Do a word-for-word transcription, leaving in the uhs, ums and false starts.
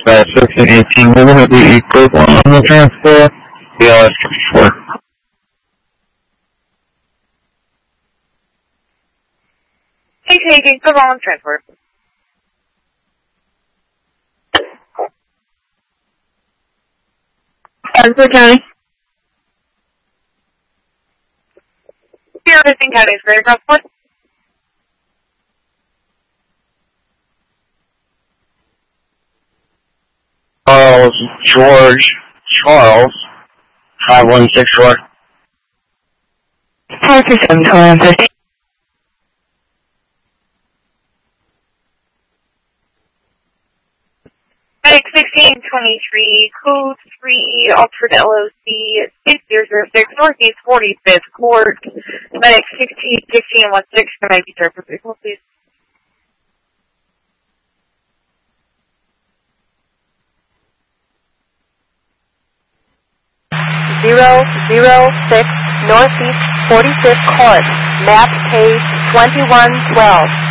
Uh, sixteen eighteen, we're going to be equivalent on the transfer. B L S fifty-four. sixteen eighteen, equivalent on transfer. Transfer County. Zero fifteen County is greater cross point. Charles, George, Charles, five one six four. four two seven, Telegram fifty. Medic sixteen twenty-three, code three, alternate L O C, six zero zero six, Northeast forty-fifth Court. Medic sixteen sixteen one six, can I be served for vehicle, please? zero zero six, Northeast forty-fifth Court, map page twenty-one twelve.